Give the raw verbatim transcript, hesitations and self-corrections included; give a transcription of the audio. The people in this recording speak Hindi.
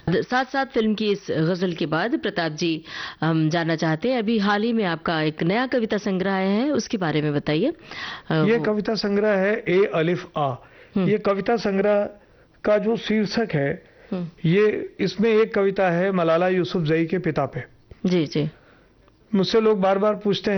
साथ साथ फिल्म की इस गजल के बाद प्रताप जी हम जानना चाहते हैं, अभी हाल ही में आपका एक नया कविता संग्रह आया है, उसके बारे में बताइए। ये कविता संग्रह है ए अलिफ आ। ये कविता संग्रह का जो शीर्षक है, ये इसमें एक कविता है मलाला यूसुफजई के पिता पे। जी जी। मुझसे लोग बार बार पूछते हैं